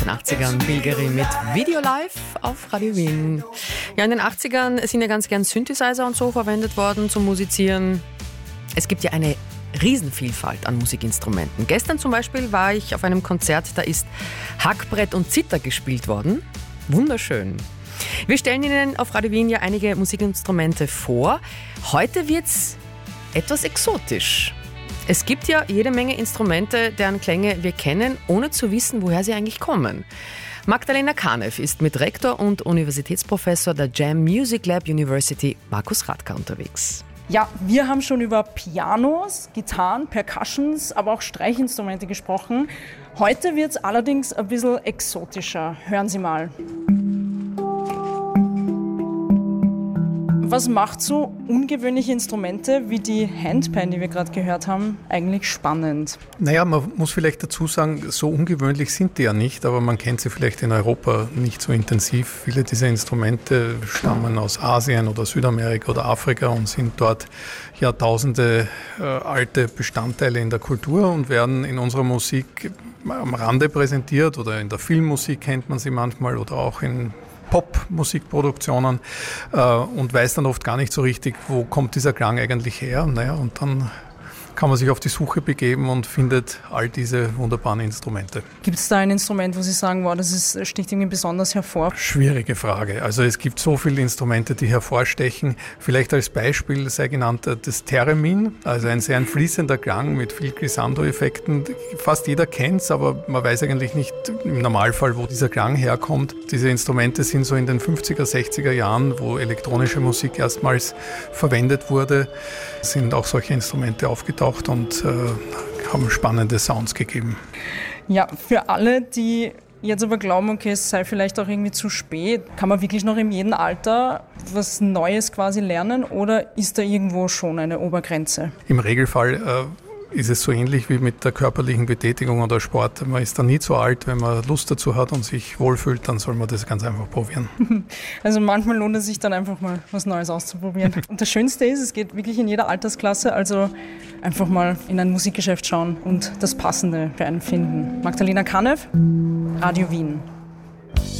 den 80ern Bilgeri mit Video Live auf Radio Wien. Ja, in den 80ern sind ja ganz gern Synthesizer und so verwendet worden zum Musizieren. Es gibt ja eine Riesenvielfalt an Musikinstrumenten. Gestern zum Beispiel war ich auf einem Konzert, da ist Hackbrett und Zither gespielt worden. Wunderschön. Wir stellen Ihnen auf Radio Wien ja einige Musikinstrumente vor. Heute wird's etwas exotisch. Es gibt ja jede Menge Instrumente, deren Klänge wir kennen, ohne zu wissen, woher sie eigentlich kommen. Magdalena Kanev ist mit Rektor und Universitätsprofessor der Jam Music Lab University Markus Radka unterwegs. Ja, wir haben schon über Pianos, Gitarren, Percussions, aber auch Streichinstrumente gesprochen. Heute wird es allerdings ein bisschen exotischer. Hören Sie mal. Was macht so ungewöhnliche Instrumente wie die Handpan, die wir gerade gehört haben, eigentlich spannend? Naja, man muss vielleicht dazu sagen, so ungewöhnlich sind die ja nicht, aber man kennt sie vielleicht in Europa nicht so intensiv. Viele dieser Instrumente stammen aus Asien oder Südamerika oder Afrika und sind dort Jahrtausende alte Bestandteile in der Kultur und werden in unserer Musik am Rande präsentiert oder in der Filmmusik kennt man sie manchmal oder auch in Pop-Musikproduktionen und weiß dann oft gar nicht so richtig, wo kommt dieser Klang eigentlich her. Naja, und dann kann man sich auf die Suche begeben und findet all diese wunderbaren Instrumente. Gibt es da ein Instrument, wo Sie sagen, wow, das sticht irgendwie besonders hervor? Schwierige Frage. Also es gibt so viele Instrumente, die hervorstechen. Vielleicht als Beispiel sei genannt das Theremin, also ein sehr fließender Klang mit viel Glissando-Effekten. Fast jeder kennt es, aber man weiß eigentlich nicht im Normalfall, wo dieser Klang herkommt. Diese Instrumente sind so in den 50er, 60er Jahren, wo elektronische Musik erstmals verwendet wurde, sind auch solche Instrumente aufgetaucht und haben spannende Sounds gegeben. Ja, für alle, die jetzt aber glauben, okay, es sei vielleicht auch irgendwie zu spät, kann man wirklich noch in jedem Alter was Neues quasi lernen oder ist da irgendwo schon eine Obergrenze? Im Regelfall ist es so ähnlich wie mit der körperlichen Betätigung oder Sport. Man ist da nie zu alt. Wenn man Lust dazu hat und sich wohlfühlt, dann soll man das ganz einfach probieren. Also manchmal lohnt es sich dann einfach mal was Neues auszuprobieren. Und das Schönste ist, es geht wirklich in jeder Altersklasse. Also einfach mal in ein Musikgeschäft schauen und das Passende für einen finden. Magdalena Kanev, Radio Wien.